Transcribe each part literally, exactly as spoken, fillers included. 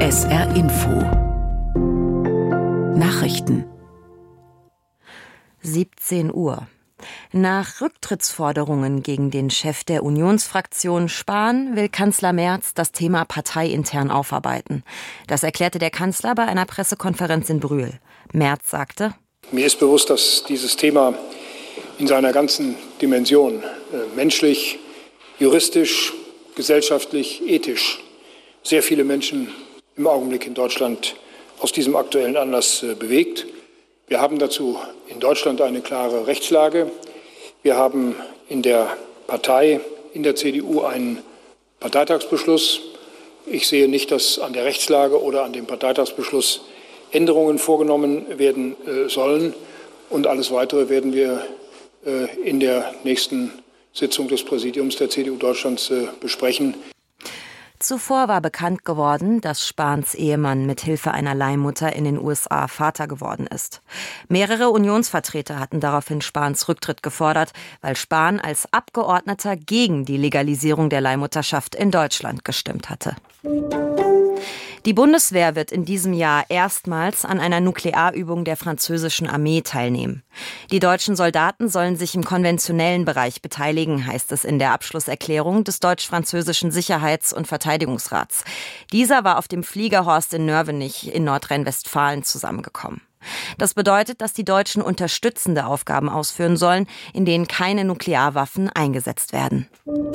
S R Info Nachrichten siebzehn Uhr. Nach Rücktrittsforderungen gegen den Chef der Unionsfraktion Spahn will Kanzler Merz das Thema parteiintern aufarbeiten. Das erklärte der Kanzler bei einer Pressekonferenz in Brühl. Merz sagte: Mir ist bewusst, dass dieses Thema in seiner ganzen Dimension, äh, menschlich, juristisch, gesellschaftlich, ethisch, sehr viele Menschen im Augenblick in Deutschland aus diesem aktuellen Anlass äh, bewegt. Wir haben dazu in Deutschland eine klare Rechtslage. Wir haben in der Partei, in der C D U, einen Parteitagsbeschluss. Ich sehe nicht, dass an der Rechtslage oder an dem Parteitagsbeschluss Änderungen vorgenommen werden äh, sollen. Und alles Weitere werden wir äh, in der nächsten Sitzung des Präsidiums der C D U Deutschlands äh, besprechen. Zuvor war bekannt geworden, dass Spahns Ehemann mit Hilfe einer Leihmutter in den U S A Vater geworden ist. Mehrere Unionsvertreter hatten daraufhin Spahns Rücktritt gefordert, weil Spahn als Abgeordneter gegen die Legalisierung der Leihmutterschaft in Deutschland gestimmt hatte. Die Bundeswehr wird in diesem Jahr erstmals an einer Nuklearübung der französischen Armee teilnehmen. Die deutschen Soldaten sollen sich im konventionellen Bereich beteiligen, heißt es in der Abschlusserklärung des deutsch-französischen Sicherheits- und Verteidigungsrats. Dieser war auf dem Fliegerhorst in Nörvenich in Nordrhein-Westfalen zusammengekommen. Das bedeutet, dass die Deutschen unterstützende Aufgaben ausführen sollen, in denen keine Nuklearwaffen eingesetzt werden.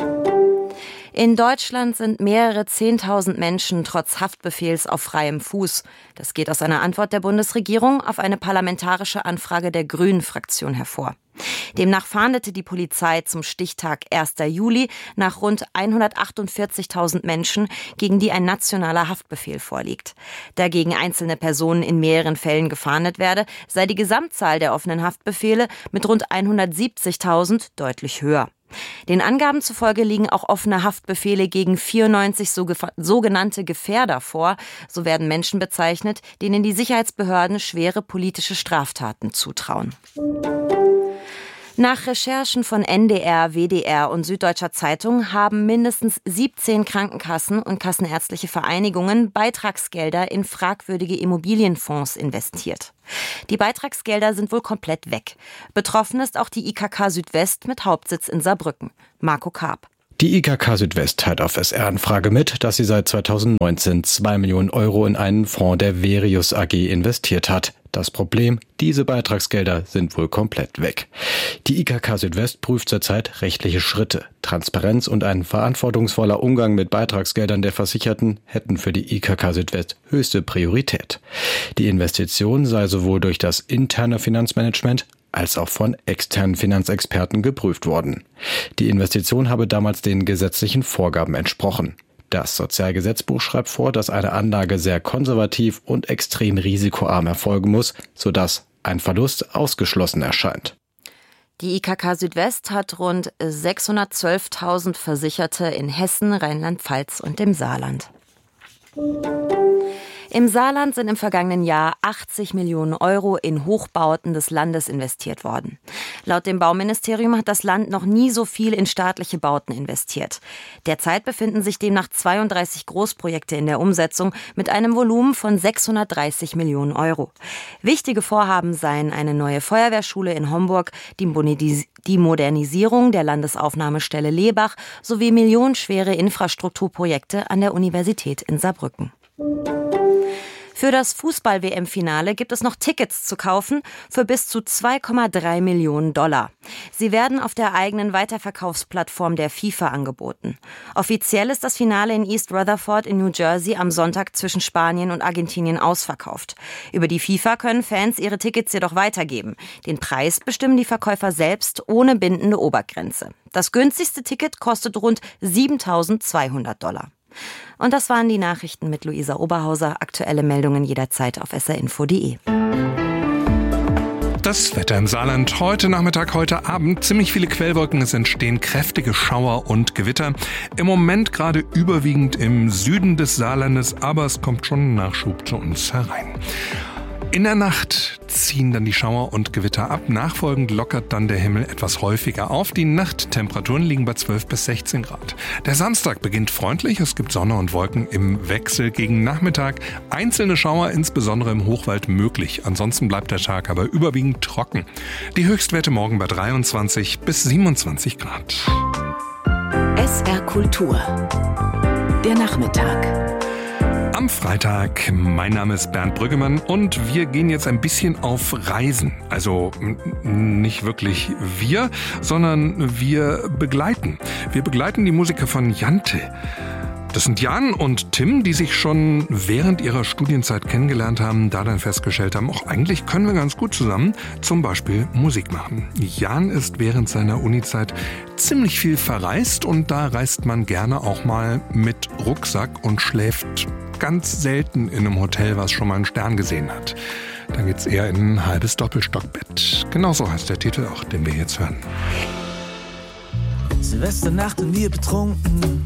In Deutschland sind mehrere Zehntausend Menschen trotz Haftbefehls auf freiem Fuß. Das geht aus einer Antwort der Bundesregierung auf eine parlamentarische Anfrage der Grünen-Fraktion hervor. Demnach fahndete die Polizei zum Stichtag erster Juli nach rund hundertachtundvierzigtausend Menschen, gegen die ein nationaler Haftbefehl vorliegt. Da gegen einzelne Personen in mehreren Fällen gefahndet werde, sei die Gesamtzahl der offenen Haftbefehle mit rund hundertsiebzigtausend deutlich höher. Den Angaben zufolge liegen auch offene Haftbefehle gegen vierundneunzig sogenannte Gefährder vor. So werden Menschen bezeichnet, denen die Sicherheitsbehörden schwere politische Straftaten zutrauen. Nach Recherchen von N D R, W D R und Süddeutscher Zeitung haben mindestens siebzehn Krankenkassen und kassenärztliche Vereinigungen Beitragsgelder in fragwürdige Immobilienfonds investiert. Die Beitragsgelder sind wohl komplett weg. Betroffen ist auch die I K K Südwest mit Hauptsitz in Saarbrücken. Marco Karp. Die I K K Südwest teilt auf S R-Anfrage mit, dass sie seit zweitausendneunzehn zwei Millionen Euro in einen Fonds der Verius A G investiert hat. Das Problem, diese Beitragsgelder sind wohl komplett weg. Die I K K Südwest prüft zurzeit rechtliche Schritte. Transparenz und ein verantwortungsvoller Umgang mit Beitragsgeldern der Versicherten hätten für die I K K Südwest höchste Priorität. Die Investition sei sowohl durch das interne Finanzmanagement als auch von externen Finanzexperten geprüft worden. Die Investition habe damals den gesetzlichen Vorgaben entsprochen. Das Sozialgesetzbuch schreibt vor, dass eine Anlage sehr konservativ und extrem risikoarm erfolgen muss, sodass ein Verlust ausgeschlossen erscheint. Die I K K Südwest hat rund sechshundertzwölftausend Versicherte in Hessen, Rheinland-Pfalz und dem Saarland. Im Saarland sind im vergangenen Jahr achtzig Millionen Euro in Hochbauten des Landes investiert worden. Laut dem Bauministerium hat das Land noch nie so viel in staatliche Bauten investiert. Derzeit befinden sich demnach zweiunddreißig Großprojekte in der Umsetzung mit einem Volumen von sechshundertdreißig Millionen Euro. Wichtige Vorhaben seien eine neue Feuerwehrschule in Homburg, die Modernisierung der Landesaufnahmestelle Lebach sowie millionenschwere Infrastrukturprojekte an der Universität in Saarbrücken. Für das Fußball-W M-Finale gibt es noch Tickets zu kaufen für bis zu zwei Komma drei Millionen Dollar. Sie werden auf der eigenen Weiterverkaufsplattform der FIFA angeboten. Offiziell ist das Finale in East Rutherford in New Jersey am Sonntag zwischen Spanien und Argentinien ausverkauft. Über die FIFA können Fans ihre Tickets jedoch weitergeben. Den Preis bestimmen die Verkäufer selbst ohne bindende Obergrenze. Das günstigste Ticket kostet rund siebentausendzweihundert Dollar. Und das waren die Nachrichten mit Luisa Oberhauser. Aktuelle Meldungen jederzeit auf s r info punkt d e. Das Wetter im Saarland heute Nachmittag, heute Abend. Ziemlich viele Quellwolken, es entstehen kräftige Schauer und Gewitter. Im Moment gerade überwiegend im Süden des Saarlandes, aber es kommt schon Nachschub zu uns herein. In der Nacht ziehen dann die Schauer und Gewitter ab. Nachfolgend lockert dann der Himmel etwas häufiger auf. Die Nachttemperaturen liegen bei zwölf bis sechzehn Grad. Der Samstag beginnt freundlich. Es gibt Sonne und Wolken im Wechsel. Gegen Nachmittag einzelne Schauer, insbesondere im Hochwald, möglich. Ansonsten bleibt der Tag aber überwiegend trocken. Die Höchstwerte morgen bei dreiundzwanzig bis siebenundzwanzig Grad. S R Kultur. Der Nachmittag. Am Freitag, mein Name ist Bernd Brüggemann und wir gehen jetzt ein bisschen auf Reisen. Also nicht wirklich wir, sondern wir begleiten. Wir begleiten die Musiker von Jante. Das sind Jan und Tim, die sich schon während ihrer Studienzeit kennengelernt haben, da dann festgestellt haben, auch eigentlich können wir ganz gut zusammen zum Beispiel Musik machen. Jan ist während seiner Unizeit ziemlich viel verreist und da reist man gerne auch mal mit Rucksack und schläft ganz selten in einem Hotel, was schon mal einen Stern gesehen hat. Da geht's eher in ein halbes Doppelstockbett. Genauso heißt der Titel auch, den wir jetzt hören. Silvesternacht und wir betrunken.